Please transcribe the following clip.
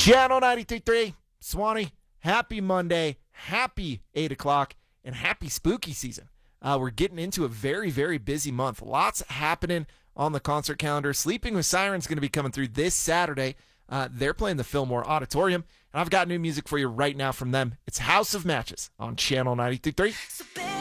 Channel 93.3, Swanee, happy Monday, happy 8 o'clock, and happy spooky season. We're getting into a very, very busy month. Lots happening on the concert calendar. Sleeping with Sirens going to be coming through this Saturday. They're playing the Fillmore Auditorium, and I've got new music for you right now from them. It's House of Matches on Channel 93.3.